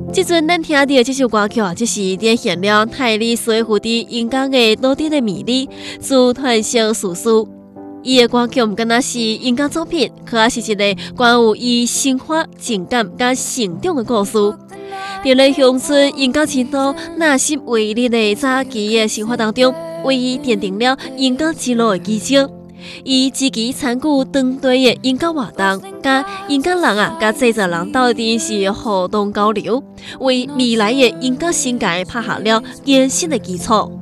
即阵咱听到的这首歌曲，就是展现了泰利水湖的音乐的多点的魅力，自传小叙述。伊的歌曲毋敢若是音乐作品，可也是一个关于伊生活、情感甲成长的故事。伫咧乡村音乐前途纳新伟力的早期的生活当中，为伊奠定了音乐之路的基础。伊积极参与当地的音乐活动，甲音乐人甲制作人斗阵是互动交流，为未来的音乐生涯拍下了坚实的基础。